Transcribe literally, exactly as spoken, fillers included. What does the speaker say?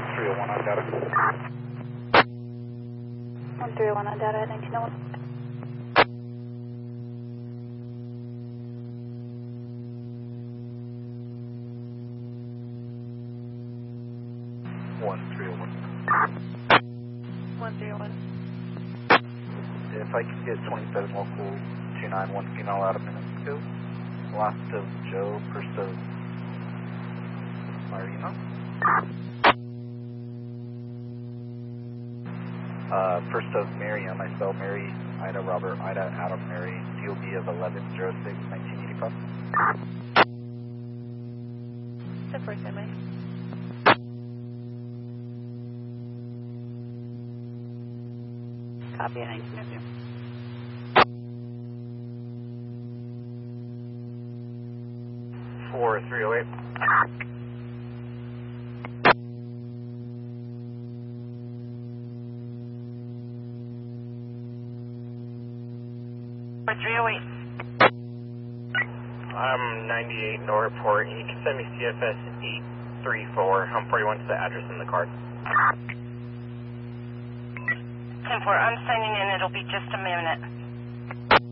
three oh one on data. one three oh one on data at nineteen oh one. one three oh one. one three oh one. If I can get twenty-seven local two nine one female out of Minnesota. Last of Joe, first of Marina. Uh, first of Miriam, I spell Mary, Ida, Robert, Ida, Adam, Mary, D O B of eleven oh six nineteen eighty-five. The first family. Copy at nineteen oh two. four three oh eight. four three oh eight. I'm ninety-eight Northport, and you can send me C F S eight three four. I'm forty-one to the address in the card. ten four, I'm signing in. It'll be just a minute.